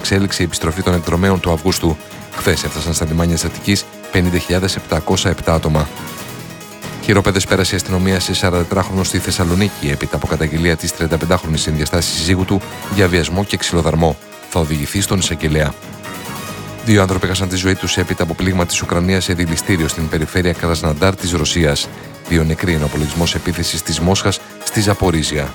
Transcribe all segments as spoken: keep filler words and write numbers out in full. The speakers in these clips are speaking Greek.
εξέλιξη η επιστροφή των εκδρομέων του Αυγούστου. Χθες έφτασαν στα λιμάνια της Αττικής πενήντα χιλιάδες επτακόσια επτά άτομα. Χειροπέδες πέρασε η αστυνομία σε σαραντατετράχρονο στη Θεσσαλονίκη έπειτα από καταγγελία της τριανταπεντάχρονης ενδιαστάσης συζύγου του για βιασμό και ξυλοδαρμό. Θα οδηγηθεί στον εισαγγελέα. Δύο άνθρωποι έχασαν τη ζωή τους έπειτα από πλήγμα της Ουκρανίας σε δηληστήριο στην περιφέρεια Κρασναντάρ της Ρωσίας. Δύο νεκροί είναι ο απολογισμός επίθεσης της Μόσχας στη Ζαπορίζια.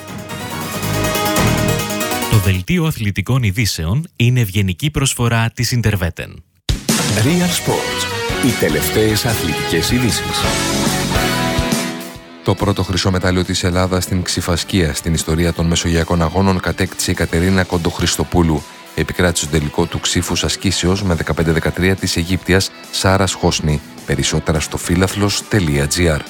Το δελτίο αθλητικών ειδήσεων είναι ευγενική προσφορά της Interveten. Real Sports. Οι τελευταίες αθλητικές ειδήσεις. Το πρώτο χρυσό μετάλλιο της Ελλάδας στην ξιφασκία στην ιστορία των Μεσογειακών Αγώνων κατέκτησε η Κατερίνα Κοντοχρηστοπούλου. Επικράτησε στο τελικό του ξύφους ασκήσεως με δεκαπέντε δεκατρία της Αιγύπτιας Σάρας Χόσνη. Περισσότερα στο φίλαθλος τελεία τζι άρ.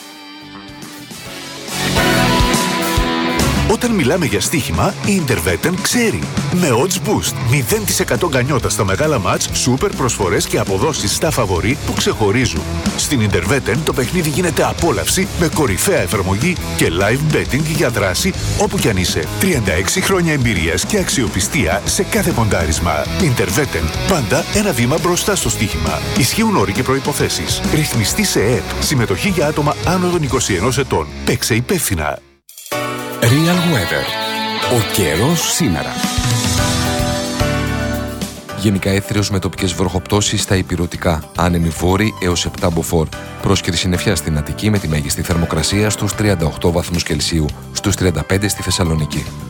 Όταν μιλάμε για στοίχημα, η Interveten ξέρει. Με Odds Boost, μηδέν τοις εκατό γκανιότα στα μεγάλα μάτς, σούπερ προσφορές και αποδόσεις στα φαβορί που ξεχωρίζουν. Στην Interveten το παιχνίδι γίνεται απόλαυση με κορυφαία εφαρμογή και live betting για δράση όπου κι αν είσαι. τριάντα έξι χρόνια εμπειρίας και αξιοπιστία σε κάθε ποντάρισμα. Interveten, πάντα ένα βήμα μπροστά στο στοίχημα. Ισχύουν όροι και προϋποθέσεις. Ρυθμιστή σε ΕΕΠ. Συμμετοχή για άτομα άνω των είκοσι ενός ετών. Παίξε υπεύθυνα. Real Weather. Ο καιρός σήμερα. Γενικά έθριος με τοπικές βροχοπτώσεις στα ηπειρωτικά. Άνεμη βόρη έως επτά μποφόρ. Πρόσκαιρη συννεφιά στην Αττική με τη μέγιστη θερμοκρασία στους τριάντα οκτώ βαθμούς Κελσίου. Στους τριάντα πέντε στη Θεσσαλονίκη.